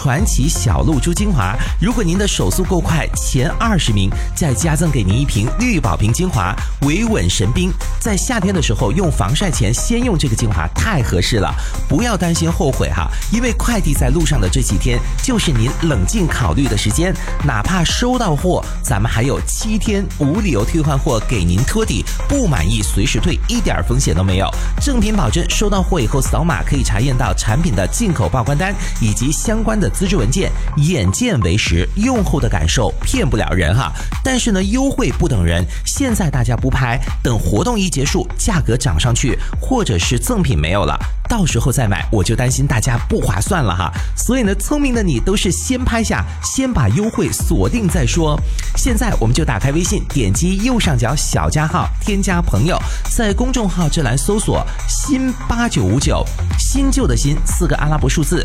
传奇小露珠精华。如果您的手速够快，前20名再加赠给您一瓶绿宝瓶精华，维稳神兵。在夏天的时候用防晒前先用这个精华太合适了，不要担心后悔哈，因为快递在路上的这几天就是您冷静考虑的时间，哪怕收到货，咱们还有7天无理由退换货给您托底，不满意随时退，一点风险都没有，正品保证。收到货以后扫码可以查验到产品的进口报关单以及相关的资质文件，眼见为实，用后的感受骗不了人哈。但是呢，优惠不等人，现在大家不拍，等活动一结束，价格涨上去，或者是赠品没有了，到时候再买，我就担心大家不划算了哈。所以呢，聪明的你都是先拍下，先把优惠锁定再说。现在我们就打开微信，点击右上角小加号，添加朋友，在公众号这栏搜索新8959，新旧的新4个阿拉伯数字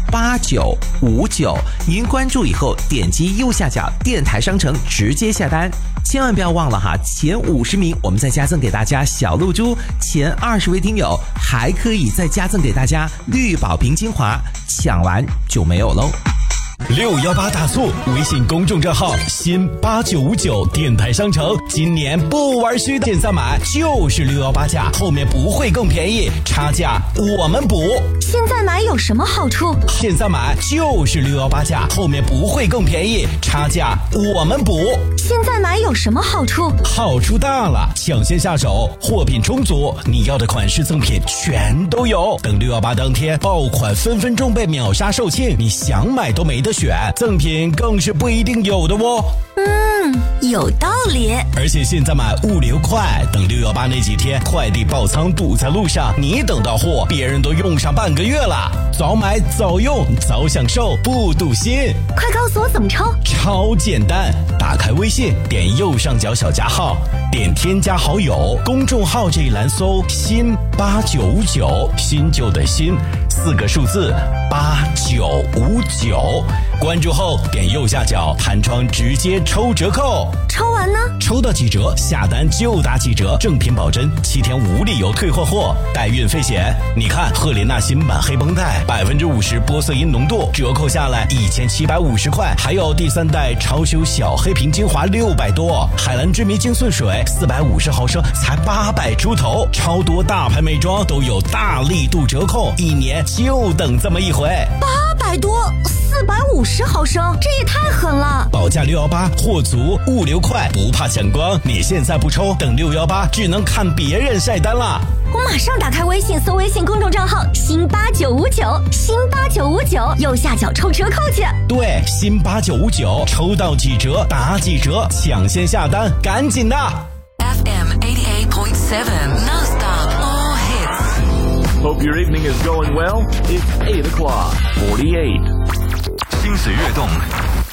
8959，您关注以后点击右下角电台商城直接下单。千万不要忘了哈，前50名我们再加赠给大家小露珠，前20位听友还可以再加赠给大家绿宝瓶精华，抢完就没有喽。 618大促，微信公众账号新8959电台商城，今年不玩虚的，现在买就是618价，后面不会更便宜，差价我们补。 现在买有什么好处？ 现在买就是618价，后面不会更便宜，差价我们补。 现在买有什么好处？ 好处大了，抢先下手，货品充足，你要的款式赠品全都有。等618当天，爆款分分钟被秒杀售罄，你想买都没得选，赠品更是不一定有的哦。 有道理。 而且现在买物流快，等618那几天快递爆仓堵在路上，你等到货，别人都用上半个月了。早买早用早享受，不堵心。 快告诉我怎么抽？ 超简单，打开微信，点右上角小加号，点添加好友，公众号这一栏搜新8959，新旧的新4个数字8959，关注后点右下角弹窗直接抽折扣。 抽完呢？ 抽到几折下单就打几折，正品保真，7天无理由退换货，代运费险。你看赫莲娜新版黑绷带50%玻色因浓度，折扣下来1750块，还有第3代超修小黑瓶精华600多，海蓝之谜精粹水450毫升才800出头，超多大牌美妆都有大力度折扣，一年就等这么一回。 800多450毫升，这也太狠了。 保价618，货足物流快，不怕抢光。你现在不抽，等618只能看别人晒单了。 我马上打开微信，搜微信公众账号新8959，新8959，右下角抽折扣去。 对，新8959，抽到几折打几折，抢先下单，赶紧的。 FM 88.7 non-stop all hits. Hope your evening is going well. It's 8 o'clock, 48. 心随悦动。